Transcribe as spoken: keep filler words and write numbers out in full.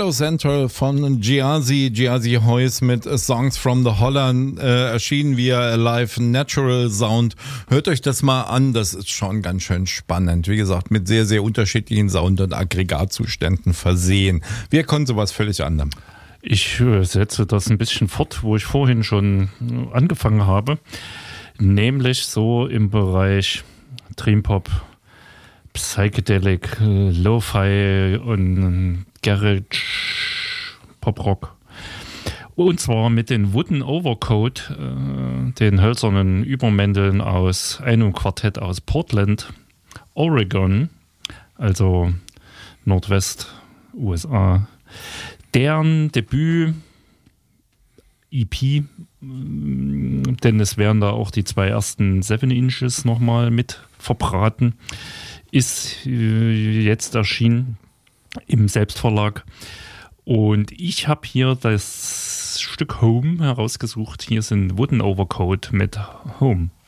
Hello Central von Giazi, Giazi Heus mit Songs from the Holland, äh, erschienen via Live Natural Sound. Hört euch das mal an, das ist schon ganz schön spannend. Wie gesagt, mit sehr, sehr unterschiedlichen Sound- und Aggregatzuständen versehen. Wir konnten sowas völlig anderem. Ich äh, setze das ein bisschen fort, wo ich vorhin schon äh, angefangen habe. Nämlich so im Bereich Dreampop, Psychedelic, äh, Lo-Fi und Garage, Pop-Rock. Und zwar mit den Wooden Overcoat, äh, den hölzernen Übermänteln aus einem Quartett aus Portland, Oregon, also Nordwest U S A. Deren Debüt E P, denn es werden da auch die zwei ersten Seven Inches nochmal mit verbraten, ist äh, jetzt erschienen im Selbstverlag. Und ich habe hier das Stück Home herausgesucht. Hier sind Wooden Overcoat mit Home.